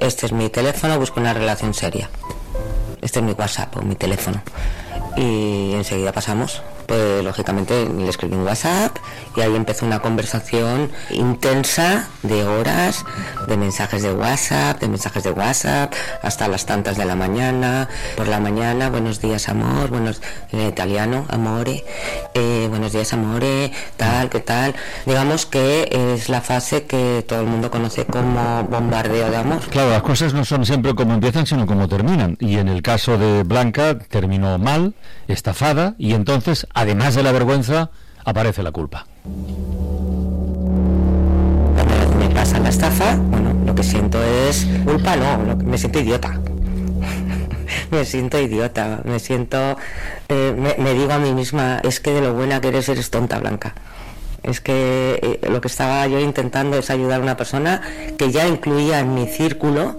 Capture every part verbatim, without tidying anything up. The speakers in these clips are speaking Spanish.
este es mi teléfono, busco una relación seria. Este es mi WhatsApp o mi teléfono. Y enseguida pasamos. Pues lógicamente le escribí un WhatsApp y ahí empezó una conversación intensa de horas, de mensajes de WhatsApp, de mensajes de WhatsApp, hasta las tantas de la mañana. Por la mañana, buenos días amor, buenos, en italiano, amore, eh, buenos días amore, tal, qué tal. Digamos que es la fase que todo el mundo conoce como bombardeo de amor. Claro, las cosas no son siempre como empiezan, sino como terminan. Y en el caso de Blanca, terminó mal, estafada, y entonces, además de la vergüenza, aparece la culpa. Cuando me pasa la estafa, bueno, lo que siento es culpa, no, lo que, me siento idiota. me siento idiota, me siento, eh, me, me digo a mí misma, es que de lo buena que eres, eres tonta, Blanca. Es que eh, lo que estaba yo intentando es ayudar a una persona que ya incluía en mi círculo.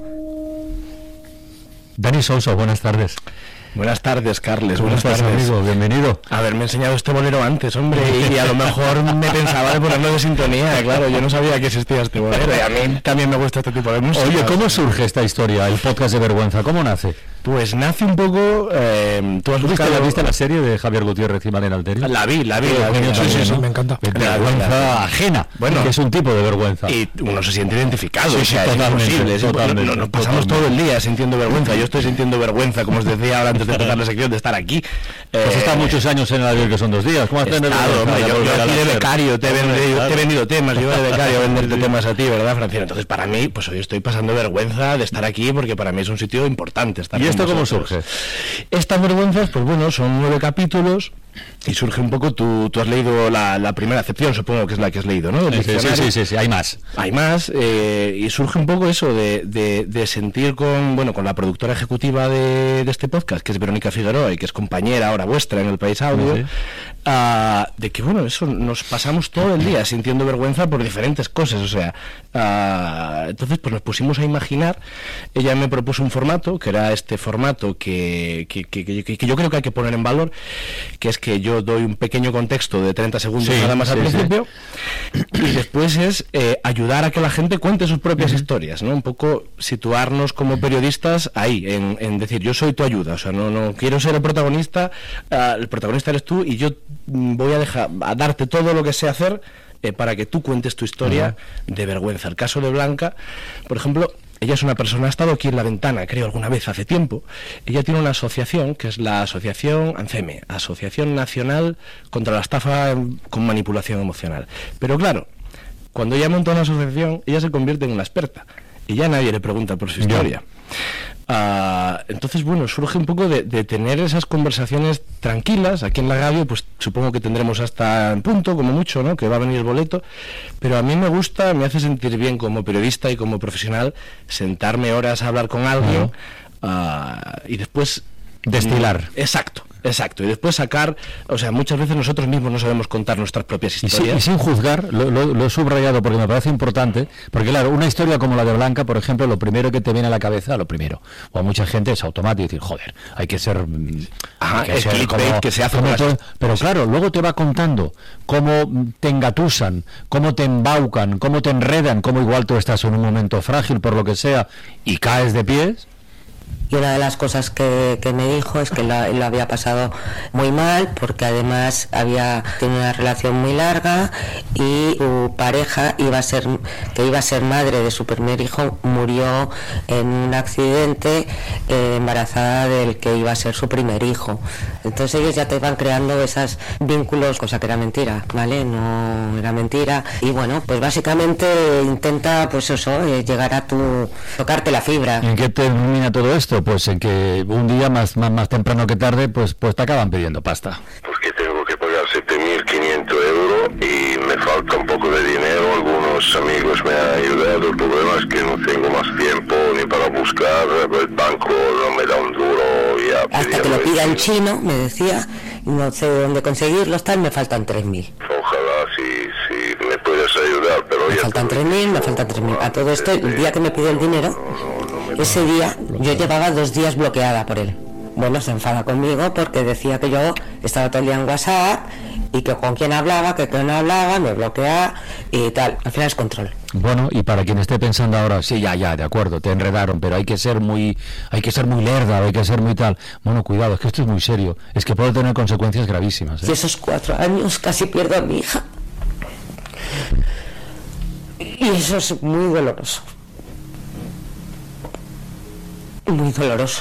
Dani Sousa, buenas tardes. Buenas tardes, Carles. Buenas Buenas tardes, tardes, amigo. Bienvenido. Haberme enseñado este bolero antes, hombre, y a lo mejor me pensaba de ponerlo de sintonía. Claro, yo no sabía que existía este bolero y a mí también me gusta este tipo de música. Oye, ¿cómo surge esta historia, el podcast de Vergüenza? ¿Cómo nace? Pues nace un poco... Eh, ¿Tú has ¿Tú buscado... viste, la, viste la serie de Javier Gutiérrez y Malena Alterio? La vi, la vi. La vi, Sí, sí, sí, ¿no? me encanta. De vergüenza ajena, bueno, que es un tipo de vergüenza. Y uno se siente identificado, sí, o sea, sí, es totalmente, imposible. Es totalmente, imposible. Nos pasamos totalmente. todo el día sintiendo vergüenza. Yo estoy sintiendo vergüenza, como os decía ahora antes de empezar la sección, de estar aquí. Pues eh, está muchos años en el avión, que son dos días. ¿Cómo has tenido Estado, hombre, yo, yo aquí de becario te he, vendido, claro. te he vendido temas, yo iba de becario a venderte temas a ti, ¿verdad, Francina? Entonces, para mí, pues hoy estoy pasando vergüenza de estar aquí, porque para mí es un sitio importante estar. ¿Y esto cómo vosotros. surge? Estas vergüenzas, pues bueno, son nueve capítulos. Y surge un poco, tú, tú has leído la, la primera acepción, supongo que es la que has leído, ¿no? Sí, sí, sí, sí, sí, hay más. Hay más, eh, y surge un poco eso de, de, de sentir con, bueno, con la productora ejecutiva de, de este podcast, que es Verónica Figueroa, y que es compañera ahora vuestra en El País Audio, sí. uh, de que, bueno, eso nos pasamos todo el día sintiendo vergüenza por diferentes cosas, o sea, uh, entonces pues nos pusimos a imaginar. Ella me propuso un formato, que era este formato que, que, que, que, que yo creo que hay que poner en valor, que es que yo doy un pequeño contexto de treinta segundos sí, nada más sí, al principio sí. Y después es eh, ayudar a que la gente cuente sus propias uh-huh. historias, ¿no? Un poco situarnos como periodistas ahí, en, en decir, yo soy tu ayuda, o sea, no, no quiero ser el protagonista, uh, el protagonista eres tú y yo voy a dejar a darte todo lo que sé hacer eh, para que tú cuentes tu historia uh-huh. de vergüenza. El caso de Blanca, por ejemplo, ella es una persona, ha estado aquí en La Ventana, creo, alguna vez hace tiempo. Ella tiene una asociación, que es la Asociación ANCEME, Asociación Nacional contra la Estafa con Manipulación Emocional. Pero claro, cuando ella monta una asociación, ella se convierte en una experta. Y ya nadie le pregunta por su historia. Uh, entonces, bueno, surge un poco de, de tener esas conversaciones tranquilas. Aquí en la radio, pues supongo que tendremos hasta en punto, como mucho, ¿no? Que va a venir el boleto. Pero a mí me gusta, me hace sentir bien como periodista y como profesional, sentarme horas a hablar con alguien uh-huh. uh, y después... destilar. Exacto. Exacto, y después sacar, o sea, muchas veces nosotros mismos no sabemos contar nuestras propias historias. Y, sí, y sin juzgar, lo, lo, lo he subrayado porque me parece importante, porque claro, una historia como la de Blanca, por ejemplo, lo primero que te viene a la cabeza, lo primero, o a mucha gente es automático, decir, joder, hay que ser... Ajá, hay que el ser clickbait como, que se hace como todo, las... Pero claro, luego te va contando cómo te engatusan, cómo te embaucan, cómo te enredan, cómo igual tú estás en un momento frágil, por lo que sea, y caes de pies... Y una de las cosas que, que me dijo es que lo, lo había pasado muy mal, porque además había tenido una relación muy larga y su pareja iba a ser que iba a ser madre de su primer hijo, murió en un accidente eh, embarazada del que iba a ser su primer hijo. Entonces ellos ya te van creando esos vínculos, cosa que era mentira, ¿vale? No era mentira. Y bueno, pues básicamente intenta, pues eso, eh, llegar a tu... tocarte la fibra. ¿En qué termina todo esto? Pues en que un día más, más más temprano que tarde pues pues te acaban pidiendo pasta. Porque tengo que pagar siete mil quinientos euros y me falta un poco de dinero. Algunos amigos me han ayudado. El problema es que no tengo más tiempo ni para buscar. El banco no me da un duro. Ya hasta que lo pida en chino, me decía, no sé dónde conseguirlos, tal, me faltan tres mil. Ojalá si, si me puedes ayudar, pero me ya faltan tres mil, me faltan tres mil. A todo esto, el día que me pidió el dinero, ese día yo llevaba dos días bloqueada por él. Bueno, se enfada conmigo porque decía que yo estaba todo el día en WhatsApp y que con quién hablaba, que con quién no hablaba, me bloquea y tal. Al final es control. Bueno, y para quien esté pensando ahora, sí, ya, ya, de acuerdo, te enredaron, pero hay que ser muy, hay que ser muy lerda, hay que ser muy tal. Bueno, cuidado, es que esto es muy serio, es que puede tener consecuencias gravísimas, ¿eh? Y esos cuatro años casi pierdo a mi hija. Y eso es muy doloroso. Muy doloroso.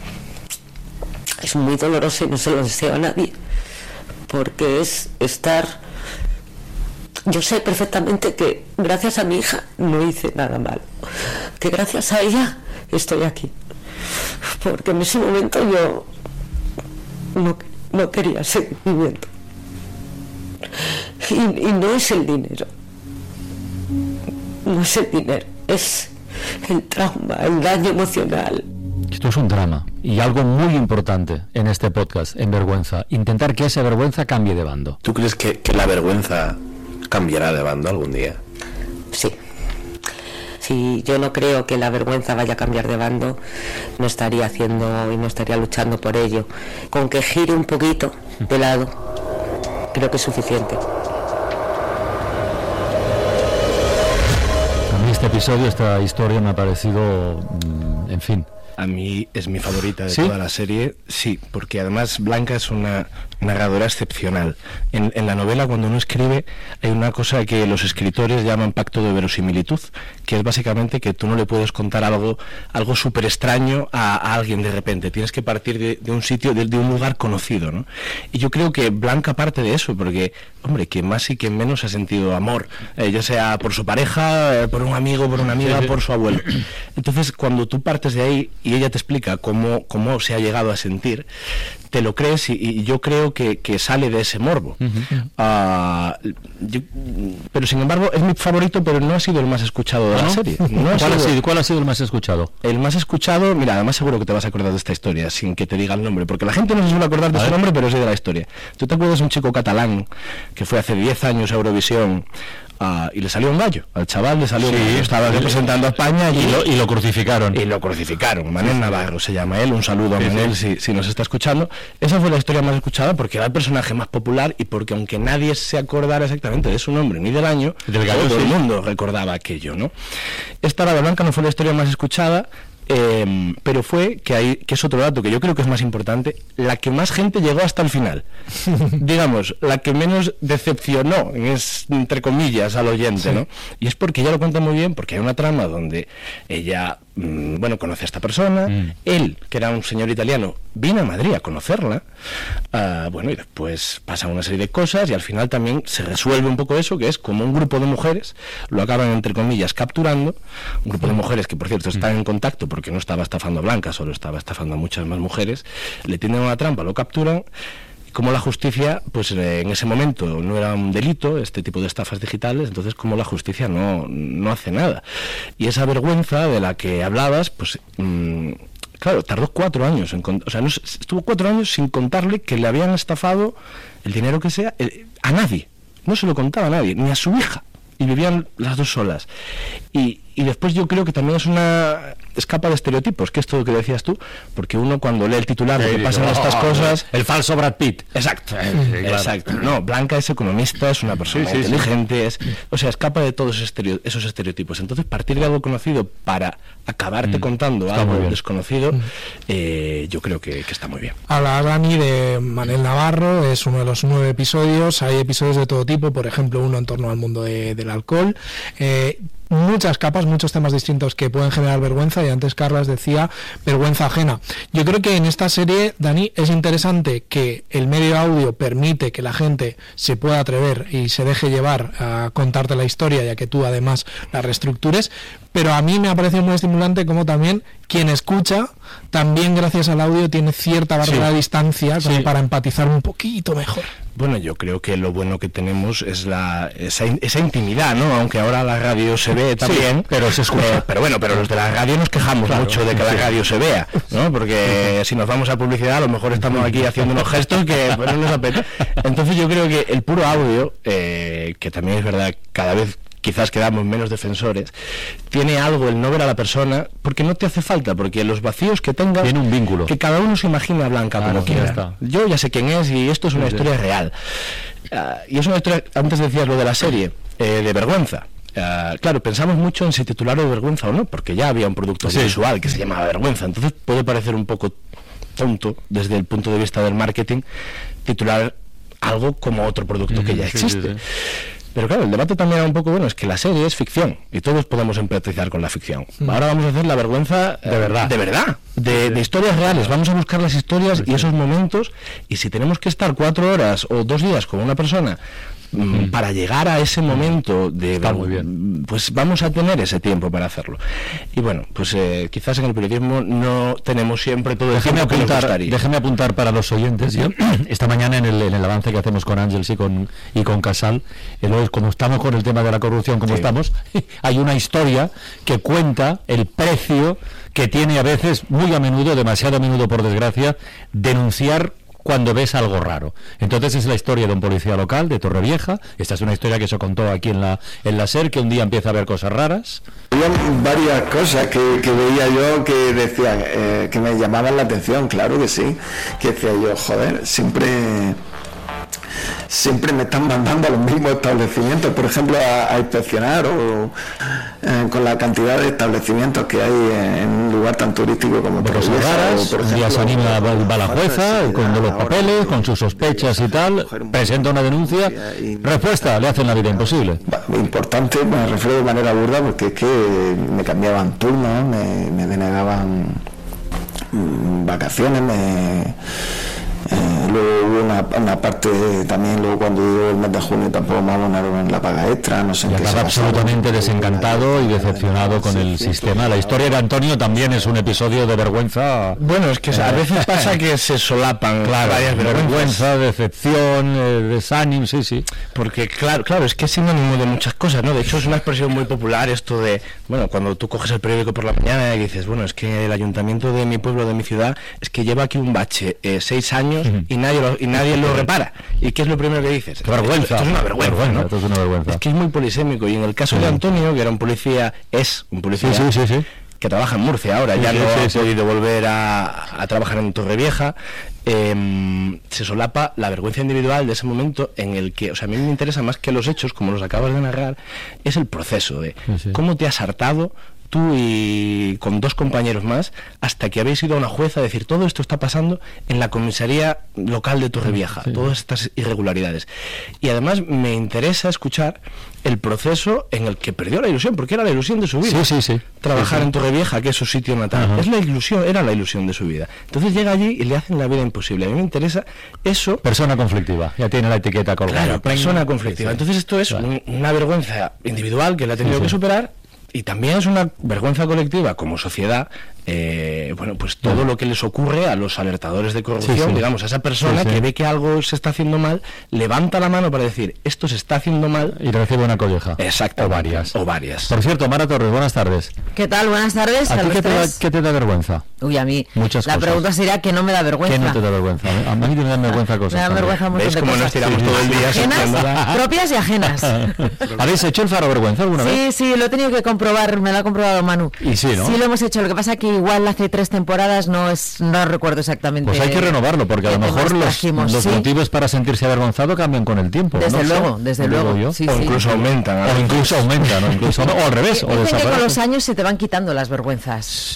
Es muy doloroso y no se lo deseo a nadie. Porque es estar... Yo sé perfectamente que gracias a mi hija no hice nada malo, que gracias a ella estoy aquí, porque en ese momento yo no, no quería seguimiento y, y no es el dinero, no es el dinero, es el trauma, el daño emocional. Esto es un drama y algo muy importante en este podcast, en Vergüenza, intentar que esa vergüenza cambie de bando. ¿Tú crees que, que la vergüenza cambiará de bando algún día? Sí. Si yo no creo que la vergüenza vaya a cambiar de bando, no estaría haciendo y no estaría luchando por ello. Con que gire un poquito de lado, creo que es suficiente. A mí este episodio, esta historia me ha parecido, en fin. A mí es mi favorita de ¿Sí? toda la serie, sí, porque además Blanca es una narradora excepcional. En, en la novela, cuando uno escribe, hay una cosa que los escritores llaman pacto de verosimilitud, que es básicamente que tú no le puedes contar algo algo súper extraño a, a alguien de repente. Tienes que partir de, de un sitio, de, de un lugar conocido, ¿no? Y yo creo que Blanca parte de eso, porque, hombre, quien más y quien menos ha sentido amor, eh, ya sea por su pareja, eh, por un amigo, por una amiga, sí, sí. por su abuelo. Entonces, cuando tú partes de ahí y ella te explica cómo, cómo se ha llegado a sentir, te lo crees y, y yo creo que, que sale de ese morbo. Uh-huh. uh, yo, pero sin embargo es mi favorito, pero no ha sido el más escuchado de ¿Ah, la no? serie. No ha ¿Cuál, sido... ha sido, ¿Cuál ha sido el más escuchado? El más escuchado, mira, además seguro que te vas a acordar de esta historia sin que te diga el nombre, porque la gente no se suele acordar de a su ver. nombre, pero sí de la historia. ¿Tú te acuerdas de un chico catalán que fue hace diez años a Eurovisión? Uh, y le salió un gallo, al chaval le salió sí, un gallo, estaba representando a España y, y, lo, y lo crucificaron. Y lo crucificaron, Manel Navarro se llama él, un saludo a sí, Manel sí. Si, si nos está escuchando. Esa fue la historia más escuchada porque era el personaje más popular y porque aunque nadie se acordara exactamente de su nombre ni del año, del gallo, todo sí. el mundo recordaba aquello, ¿no? Esta La de Blanca no fue la historia más escuchada, Eh, pero fue, que hay, que es otro dato que yo creo que es más importante, la que más gente llegó hasta el final. Digamos, la que menos decepcionó, es, entre comillas, al oyente, sí. ¿no? Y es porque ella lo cuenta muy bien, porque hay una trama donde ella, mmm, bueno, conoce a esta persona, mm. él, que era un señor italiano, vino a Madrid a conocerla, uh, bueno, y después pasa una serie de cosas y al final también se resuelve un poco eso, que es como un grupo de mujeres, lo acaban, entre comillas, capturando, un grupo de mujeres que, por cierto, están mm. en contacto porque no estaba estafando a Blanca, solo estaba estafando a muchas más mujeres, le tienden una trampa, lo capturan, como la justicia, pues eh, en ese momento no era un delito este tipo de estafas digitales, entonces como la justicia no, no hace nada. Y esa vergüenza de la que hablabas, pues... Mmm, claro, tardó cuatro años, en cont- o sea, no, estuvo cuatro años sin contarle que le habían estafado el dinero que sea, eh, a nadie, no se lo contaba a nadie, ni a su hija. Y vivían las dos solas. Y, y después yo creo que también es una escapa de estereotipos, que es todo lo que decías tú, porque uno cuando lee el titular de que pasan oh, estas cosas... El falso Brad Pitt. Exacto, sí, claro. exacto. No, Blanca es economista, es una persona sí, sí, inteligente, sí. Es, o sea, escapa de todos esos, estereo, esos estereotipos. Entonces, partir de algo conocido para acabarte mm, contando algo desconocido, mm. eh, yo creo que, que está muy bien. Habla Dani de Manel Navarro, es uno de los nueve episodios, hay episodios de todo tipo, por ejemplo, uno en torno al mundo de, del alcohol, eh, muchas capas, muchos temas distintos que pueden generar vergüenza, y antes Carlas decía vergüenza ajena. Yo creo que en esta serie, Dani, es interesante que el medio audio permite que la gente se pueda atrever y se deje llevar a contarte la historia, ya que tú además la reestructures, pero a mí me ha parecido muy estimulante como también quien escucha, también gracias al audio tiene cierta barrera sí. de distancia como sí. para empatizar un poquito mejor. Bueno, yo creo que lo bueno que tenemos es la esa, esa intimidad, ¿no? Aunque ahora la radio se ve también, sí, pero se escucha. Eh, pero bueno, pero los de la radio nos quejamos claro, mucho de que sí. la radio se vea, ¿no? Porque si nos vamos a publicidad, a lo mejor estamos aquí haciendo unos gestos que pues, no nos apetece. Entonces yo creo que el puro audio, eh, que también es verdad, cada vez quizás quedamos menos defensores, tiene algo el no ver a la persona, porque no te hace falta, porque los vacíos que tengas, tiene un vínculo, que cada uno se imagina a Blanca claro, como quiera. Está. Yo ya sé quién es y esto es una sí, historia sí. real. Uh, y es una historia, antes decías lo de la serie, eh, de vergüenza. Uh, claro, pensamos mucho en si titularlo Vergüenza o no, porque ya había un producto sí. visual que se llamaba Vergüenza, entonces puede parecer un poco tonto desde el punto de vista del marketing titular algo como otro producto mm, que ya existe. Sí, sí, sí. Pero claro, el debate también era un poco, bueno, es que la serie es ficción y todos podemos empatizar con la ficción. Mm. Ahora vamos a hacer la vergüenza de verdad, de verdad, de, de historias reales. Vamos a buscar las historias sí, y esos momentos, y si tenemos que estar cuatro horas o dos días con una persona mm. para llegar a ese momento de Está muy bien. Pues vamos a tener ese tiempo para hacerlo. Y bueno, pues eh, quizás en el periodismo no tenemos siempre todo el déjeme tiempo apuntar, que nos gustaría. Déjeme apuntar para los oyentes. Yo, esta mañana en el, en el avance que hacemos con Ángels y con y con Casal, el, como estamos con el tema de la corrupción, como sí. estamos, hay una historia que cuenta el precio que tiene a veces, muy a menudo, demasiado a menudo por desgracia, denunciar cuando ves algo raro. Entonces es la historia de un policía local de Torrevieja. Esta es una historia que se contó aquí en la en la SER, que un día empieza a ver cosas raras. Había varias cosas que, que veía yo que decían, eh, que me llamaban la atención, claro que sí, que decía yo, joder, siempre siempre me están mandando a los mismos establecimientos, por ejemplo, a, a inspeccionar o eh, con la cantidad de establecimientos que hay en, en un lugar tan turístico como Torrevieja. Un día se anima, va la jueza con los papeles, con sus sospechas y tal, presenta una denuncia, respuesta, le hacen la vida imposible. Importante, me refiero de manera burda, porque es que me cambiaban turnos, me, me denegaban mmm, vacaciones, me... Eh, luego hubo una, una parte también, luego cuando llegó el mes de junio tampoco me abonaron la paga extra, no sé en qué. Estaba absolutamente desencantado y decepcionado con el sistema. La historia de Antonio también es un episodio de vergüenza. Bueno, es que a veces pasa que se solapan claro, varias vergüenza, decepción, eh, desánimo, sí, sí. Porque claro, claro, es que es sinónimo de muchas cosas, ¿no? De hecho es una expresión muy popular esto de, bueno, cuando tú coges el periódico por la mañana y dices, bueno, es que el ayuntamiento de mi pueblo, de mi ciudad, es que lleva aquí un bache, eh, seis años y nadie lo, y nadie lo repara. ¿Y qué es lo primero que dices? Qué vergüenza. Esto es una vergüenza, vergüenza, ¿no? Esto es una vergüenza. Es que es muy polisémico. Y en el caso sí. de Antonio, que era un policía, es un policía sí, sí, sí, sí. que trabaja en Murcia ahora, sí, ya sí, no sí, ha sí. podido volver a, a trabajar en Torrevieja, eh, se solapa la vergüenza individual de ese momento en el que, o sea, a mí me interesa más que los hechos, como los acabas de narrar, es el proceso de sí, sí. cómo te has hartado tú y con dos compañeros más, hasta que habéis ido a una jueza a decir, todo esto está pasando en la comisaría local de Torrevieja, sí. todas estas irregularidades. Y además me interesa escuchar el proceso en el que perdió la ilusión, porque era la ilusión de su vida. Sí, sí, sí. Trabajar sí, sí. en Torrevieja, que es su sitio natal. Uh-huh. Es la ilusión, era la ilusión de su vida. Entonces llega allí y le hacen la vida imposible. A mí me interesa eso. Persona conflictiva, ya tiene la etiqueta colgada. Claro, persona conflictiva. Sí, sí. Entonces esto es claro. un, una vergüenza individual que le ha tenido sí, sí. que superar. Y también es una vergüenza colectiva como sociedad, eh, bueno, pues todo lo que les ocurre a los alertadores de corrupción, sí, sí. digamos, a esa persona sí, sí. que ve que algo se está haciendo mal, levanta la mano para decir, esto se está haciendo mal. Y recibe una colleja. Exacto. O varias. O varias. Por cierto, Mara Torres, buenas tardes. ¿Qué tal? Buenas tardes. ¿A ti qué te, da, qué te da vergüenza? Uy, a mí. Muchas la cosas. pregunta sería que no me da vergüenza. ¿Qué no te da vergüenza? A mí me da vergüenza cosas. Me da vergüenza mucho. ¿Ves cómo nos tiramos sí, todo el día? Ajenas, propias y ajenas. ¿Habéis hecho el faro vergüenza alguna sí, vez? Sí, sí, lo he tenido que comprobar, me lo ha comprobado Manu. Y sí, ¿no? Sí, lo hemos hecho, lo que pasa que igual hace tres temporadas no es no recuerdo exactamente. Pues hay que renovarlo, porque a lo mejor los, los ¿sí? motivos para sentirse avergonzado cambian con el tiempo. Desde ¿no? luego, desde luego. Yo. Sí, o sí. incluso aumentan. O incluso aumentan, o, incluso, o al revés. Dicen o desaparecen. que con los años se te van quitando las vergüenzas.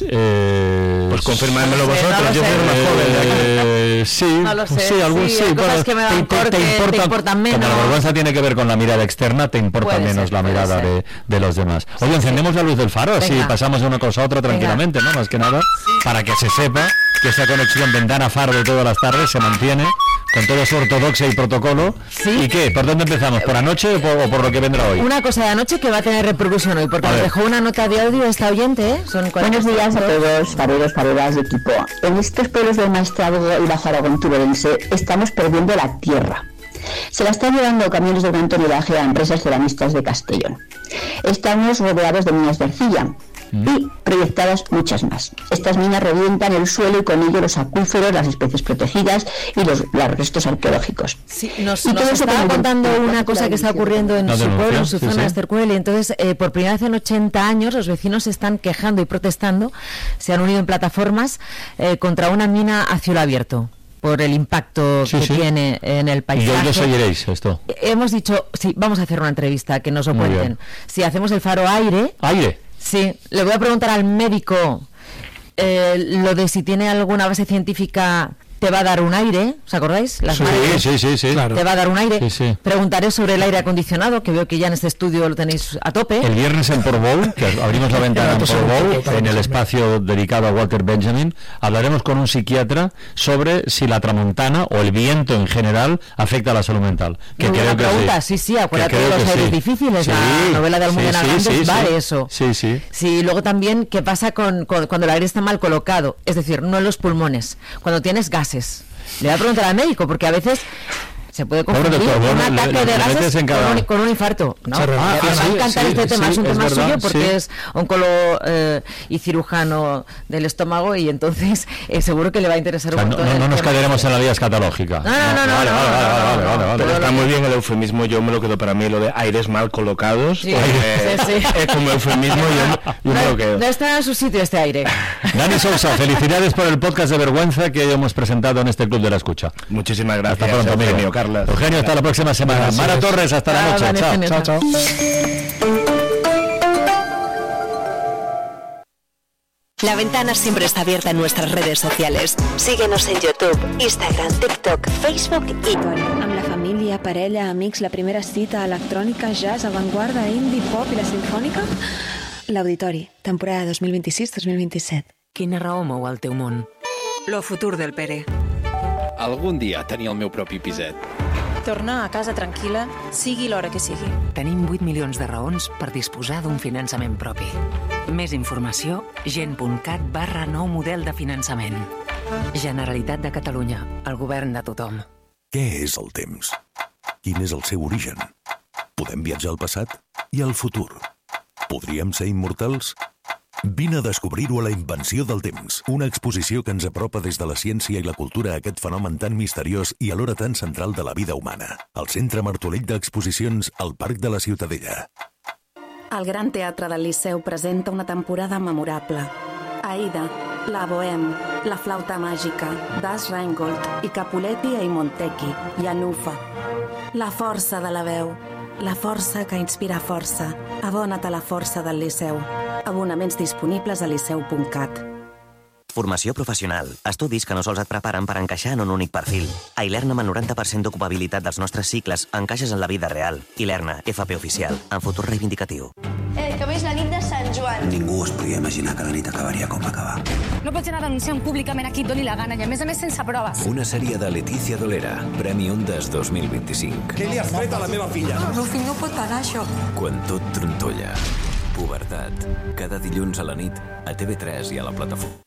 Eh, pues confirmádmelo no sé, vosotros, no yo soy más joven de aquí. Eh, sí, no lo sé. sí, algún sí. sí. Cosas que me dan te, te, te, importa, te importan menos. Como la vergüenza tiene que ver con la mirada externa, te importa puede menos ser, la mirada de, de los demás. Oye, sí, encendemos sí. la luz del faro, Venga. así pasamos de una cosa a otra tranquilamente, ¿no? Más que nada, sí. para que se sepa que esa conexión ventana-faro de todas las tardes se mantiene con todo su ortodoxia y protocolo. ¿Sí? ¿Y qué? ¿Por dónde empezamos? ¿Por anoche o por, o por lo que vendrá hoy? Una cosa de anoche que va a tener repercusión hoy, porque nos dejó una nota de audio esta oyente, ¿eh? Son Buenos días a todos, fareros, fareras de equipo. En estos pueblos del Maestrazgo y Bajo Aragón Tuberense estamos perdiendo la tierra. Se la están llevando camiones de Gran tonelaje a empresas ceramistas de Castellón. Estamos rodeados de minas de arcilla y proyectadas muchas más. Estas minas revientan el suelo y con ello los acuíferos, las especies protegidas y los, los restos arqueológicos. Sí, nos, y nos estaba contando una cosa que está ocurriendo en su pueblo, en su zona, sí, sí. Estercuel, y entonces eh, por primera vez en ochenta años los vecinos se están quejando y protestando, se han unido en plataformas eh, contra una mina a cielo abierto. por el impacto sí, que sí. tiene en el paisaje. Y hoy lo seguiréis esto. Hemos dicho, sí, vamos a hacer una entrevista, que nos lo Muy cuenten. bien. Si hacemos el faro aire... ¿Aire? Sí, le voy a preguntar al médico eh, lo de si tiene alguna base científica... Te va a dar un aire, ¿os acordáis? Las sí, mareas. sí, sí, sí. Claro. Te va a dar un aire. Sí, sí. Preguntaré sobre el aire acondicionado, que veo que ya en este estudio lo tenéis a tope. El viernes en Portbou, que abrimos la ventana en Portbou, en el espacio dedicado a Walter Benjamin, hablaremos con un psiquiatra sobre si la tramontana o el viento en general afecta a la salud mental. Que Muy creo buena pregunta, que sí, sí, acuérdate que de los que aires sí. difíciles, Sí, la novela de Almudena sí, Grandes sí, va sí. de eso. Sí, sí. Sí, luego también qué pasa con, con cuando el aire está mal colocado, es decir, no en los pulmones, cuando tienes gases. Le voy a preguntar al médico, porque a veces se puede confundir doctor, un bueno, ataque le- de le gases metes en cada- con, un, con un infarto. ¿No? Se re- Me ah, va sí, a encantar sí, este tema, sí, es un es tema verdad, suyo, porque sí. es oncólogo eh, y cirujano del estómago, y entonces eh, seguro que le va a interesar O sea, un no, montón. no, el no nos tema. caeremos en la vía escatológica. No, no, no, no, vale, no, vale, no, vale, no, vale, no, vale, no, vale. Pero está muy bien el eufemismo, yo me lo quedo para mí, lo de aires mal colocados. Sí, eh, sí, sí. Es como eufemismo, yo, yo me No, lo quedo. no está en su sitio este aire. Dani Sousa, felicidades por el podcast de vergüenza que hemos presentado en este Club de la Escucha. Muchísimas gracias, Hasta pronto, amigo. Eugenio, Carlas. Eugenio, hasta la próxima semana. Gracias. Mara Torres, hasta la Chao, noche. Dani, Chao. Eugenio. Chao, chao. La ventana siempre está abierta en nuestras redes sociales. Síguenos en YouTube, Instagram, TikTok, Facebook y... Amb la família, parella, amics, la primera cita, electrònica, jazz, avantguarda, indie, pop i la sinfònica? L'Auditori, temporada dos mil vint-i-sis dos mil vint-i-set. Quina raó mou el teu món? Lo futur del Pere. Algun dia tenir el meu propi piset. Tornar a casa tranquil·la, sigui l'hora que sigui. Tenim vuit milions de raons per disposar d'un finançament propi. Més informació, gent.cat barra nou model de finançament. Generalitat de Catalunya, el govern de tothom. Què és el temps? Quin és el seu origen? Podem viatjar al passat i al futur? Podríem ser immortals? Vine a descobrir-ho a La invenció del temps, una exposició que ens apropa des de la ciència i la cultura a aquest fenomen tan misteriós i alhora tan central de la vida humana. Al Centre Martorell d'Exposicions, al Parc de la Ciutadella. El Gran Teatre del Liceu presenta una temporada memorable. Aida, La Bohème, La Flauta Màgica, Das Rheingold i Capuletti e Montecchi, i Anufa. La força de la veu, la força que inspira força. Abona't a la força del Liceu. Abonaments disponibles a liceu punt cat. Formació professional. Estudis que no sols et preparen per encaixar en un únic perfil. A Ilerna, amb el noranta per cent d'ocupabilitat dels nostres cicles, encaixes en la vida real. Ilerna, F P oficial, amb futur reivindicatiu. Eh, que avui és la nit de Sant Joan. Ningú es podia imaginar que la nit acabaria com va acabar. No pots anar denunciant públicament a qui et doni la gana i a més a més sense proves. Una sèrie de Letícia Dolera, Premi Ondas dos mil vint-i-cinc. Què li has fet a la meva filla? Rufi, no pot pagar això. Quan tot trontolla. Pubertat. Cada dilluns a la nit a T V tres i a la plataforma.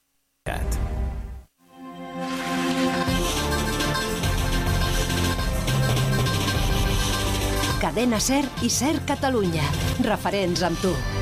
Cadena Ser i Ser Catalunya. Referents amb tu.